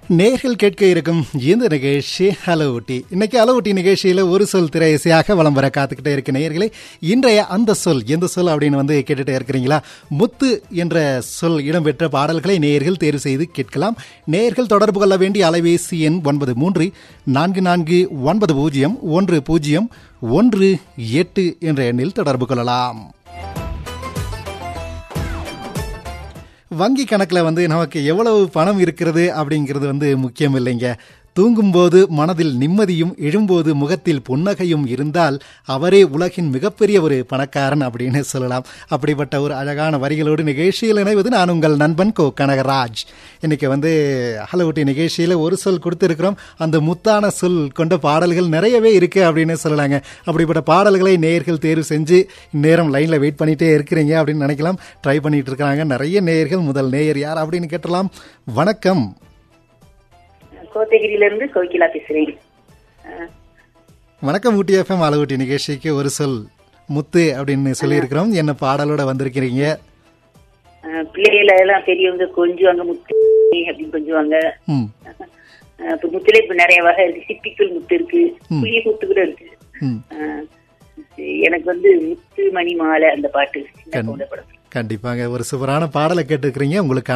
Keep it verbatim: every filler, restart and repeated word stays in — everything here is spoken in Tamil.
நேர்கள் கேட்க இருக்கும் இந்த நிகழ்ச்சி ஹலோ ஊட்டி. இன்னைக்கு ஹலோ ஊட்டி நிகழ்ச்சியில ஒரு சொல் திரை இசையாக வலம் வர காத்துக்கிட்டே இருக்க நேயர்களே, இன்றைய அந்த சொல் எந்த சொல் அப்படின்னு வந்து கேட்டுட்டே இருக்கிறீங்களா? முத்து என்ற சொல் இடம்பெற்ற பாடல்களை நேயர்கள் தேர்வு செய்து கேட்கலாம். நேயர்கள் தொடர்பு கொள்ள வேண்டிய அலைபேசி எண் ஒன்பது மூன்று நான்கு நான்கு ஒன்பது பூஜ்ஜியம் ஒன்று பூஜ்ஜியம் ஒன்று எட்டு என்ற எண்ணில் தொடர்பு கொள்ளலாம். வங்கி கணக்கில் வந்து நமக்கு எவ்வளவு பணம் இருக்கிறது அப்படிங்கிறது வந்து முக்கியம் இல்லைங்க. தூங்கும்போது மனதில் நிம்மதியும் எழும்போது முகத்தில் புன்னகையும் இருந்தால் அவரே உலகின் மிகப்பெரிய ஒரு பணக்காரன் அப்படின்னு சொல்லலாம். அப்படிப்பட்ட ஒரு அழகான வரிகளோடு நிகழ்ச்சியில் இணைவது நான் உங்கள் நண்பன் கோ கனகராஜ். இன்னைக்கு வந்து ஹலோ ஊட்டி நிகழ்ச்சியில் ஒரு சொல் கொடுத்துருக்கிறோம். அந்த முத்தான சொல் கொண்ட பாடல்கள் நிறையவே இருக்கு அப்படின்னு சொல்லலாங்க. அப்படிப்பட்ட பாடல்களை நேயர்கள் தேர்வு செஞ்சு நேரம் லைனில் வெயிட் பண்ணிட்டே இருக்கிறீங்க அப்படின்னு நினைக்கலாம். ட்ரை பண்ணிட்டு இருக்காங்க நிறைய நேயர்கள். முதல் நேயர் யார் அப்படின்னு கேட்டலாம். வணக்கம். கோத்தகிரியிலிருந்து கோகிலா பேசுறேன். வணக்கம். ஊட்டி எஃப்எம் ஹலோ ஊட்டி நிகழ்ச்சிக்கு ஒரு சொல் முத்து அப்படின்னு சொல்லி இருக்கிறோம். என்ன பாடலோட வந்திருக்கிறீங்க? பிள்ளைகள எல்லாம் பெரியவங்க கொஞ்சுவாங்க முத்து அப்படின்னு கொஞ்சுவாங்க. இப்ப முத்துல இப்ப நிறைய வகை இருக்கு. சிப்பிக்குள் முத்து இருக்கு, புளிய முத்து கூட இருக்கு. எனக்கு வந்து முத்து மணி மாலை அந்த பாட்டு கண்டிப்பாங்க ஒரு சூப்பரான பாடலை கேட்டுக்கிறீங்க. உங்களுக்கு